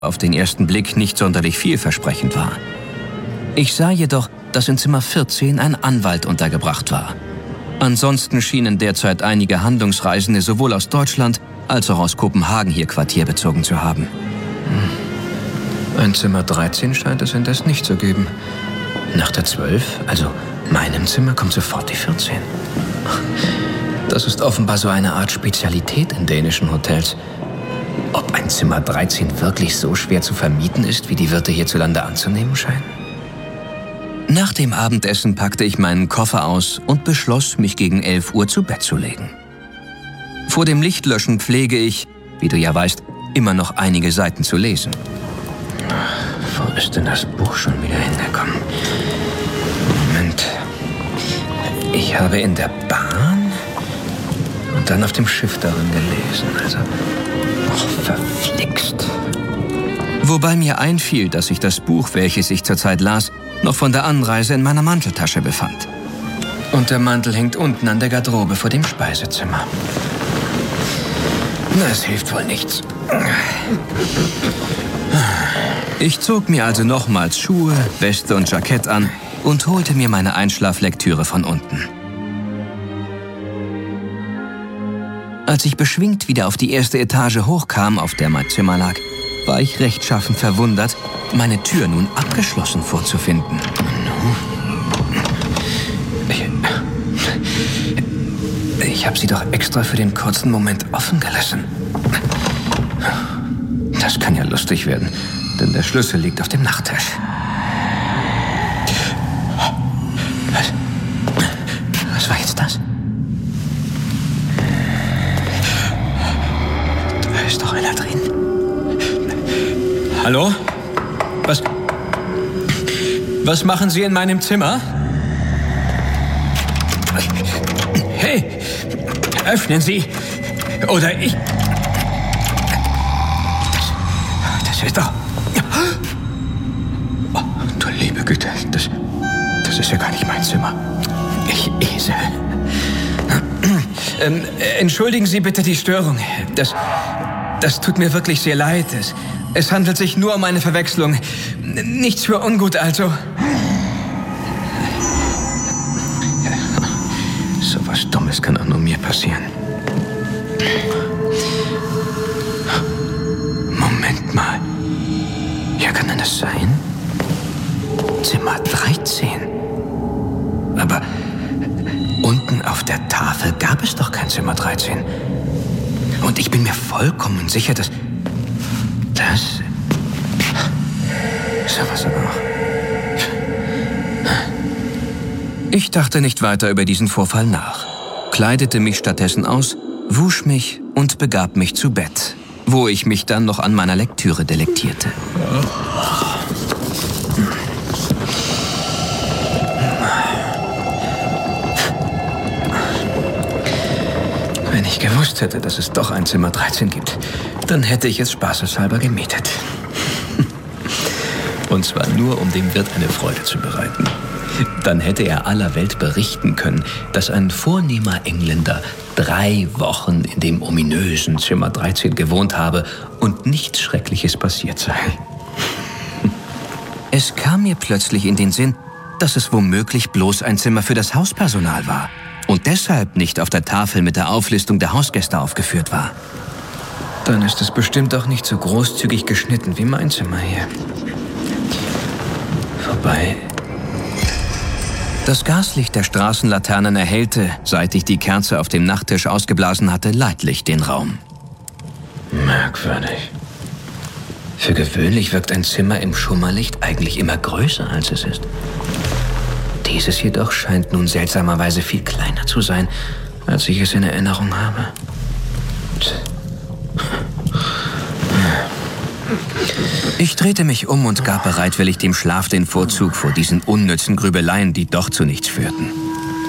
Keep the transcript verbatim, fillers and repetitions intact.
auf den ersten Blick nicht sonderlich vielversprechend war. Ich sah jedoch, dass in Zimmer vierzehn ein Anwalt untergebracht war. Ansonsten schienen derzeit einige Handlungsreisende sowohl aus Deutschland als auch aus Kopenhagen hier Quartier bezogen zu haben. Ein Zimmer dreizehn scheint es indes nicht zu geben. Nach der zwölf, also meinem Zimmer, kommt sofort die vierzehn. Das ist offenbar so eine Art Spezialität in dänischen Hotels. Ob ein Zimmer dreizehn wirklich so schwer zu vermieten ist, wie die Wirte hierzulande anzunehmen scheinen? Nach dem Abendessen packte ich meinen Koffer aus und beschloss, mich gegen elf Uhr zu Bett zu legen. Vor dem Lichtlöschen pflege ich, wie du ja weißt, immer noch einige Seiten zu lesen. Wo ist denn das Buch schon wieder hingekommen? Moment. Ich habe in der Bahn und dann auf dem Schiff darin gelesen. Also, oh, verflixt. Wobei mir einfiel, dass sich das Buch, welches ich zurzeit las, noch von der Anreise in meiner Manteltasche befand. Und der Mantel hängt unten an der Garderobe vor dem Speisezimmer. Das hilft wohl nichts. Ich zog mir also nochmals Schuhe, Weste und Jackett an und holte mir meine Einschlaflektüre von unten. Als ich beschwingt wieder auf die erste Etage hochkam, auf der mein Zimmer lag, war ich rechtschaffen verwundert, meine Tür nun abgeschlossen vorzufinden. Ich, ich habe sie doch extra für den kurzen Moment offen gelassen. Das kann ja lustig werden, denn der Schlüssel liegt auf dem Nachttisch. Was? Was war jetzt das? Da ist doch einer drin. Hallo? Was? Was machen Sie in meinem Zimmer? Hey! Öffnen Sie! Oder ich... Das, das ist doch... Oh, du liebe Güte, das, das ist ja gar nicht mein Zimmer. Ich Esel. Ähm, entschuldigen Sie bitte die Störung. Das, das tut mir wirklich sehr leid. Es, es handelt sich nur um eine Verwechslung. Nichts für ungut, also. So was Dummes kann auch nur mir passieren. Moment mal. Ja, kann denn das sein? Zimmer dreizehn. Aber unten auf der Tafel gab es doch kein Zimmer dreizehn. Und ich bin mir vollkommen sicher, dass... Das... So was aber auch. Ich dachte nicht weiter über diesen Vorfall nach, kleidete mich stattdessen aus, wusch mich und begab mich zu Bett, wo ich mich dann noch an meiner Lektüre delektierte. Wenn ich gewusst hätte, dass es doch ein Zimmer dreizehn gibt, dann hätte ich es spaßeshalber gemietet. Und zwar nur, um dem Wirt eine Freude zu bereiten. Dann hätte er aller Welt berichten können, dass ein vornehmer Engländer drei Wochen in dem ominösen Zimmer dreizehn gewohnt habe und nichts Schreckliches passiert sei. Es kam mir plötzlich in den Sinn, dass es womöglich bloß ein Zimmer für das Hauspersonal war und deshalb nicht auf der Tafel mit der Auflistung der Hausgäste aufgeführt war. Dann ist es bestimmt auch nicht so großzügig geschnitten wie mein Zimmer hier. Vorbei. Das Gaslicht der Straßenlaternen erhellte, seit ich die Kerze auf dem Nachttisch ausgeblasen hatte, leidlich den Raum. Merkwürdig. Für gewöhnlich wirkt ein Zimmer im Schummerlicht eigentlich immer größer, als es ist. Dieses jedoch scheint nun seltsamerweise viel kleiner zu sein, als ich es in Erinnerung habe. Ich drehte mich um und gab bereitwillig dem Schlaf den Vorzug vor diesen unnützen Grübeleien, die doch zu nichts führten.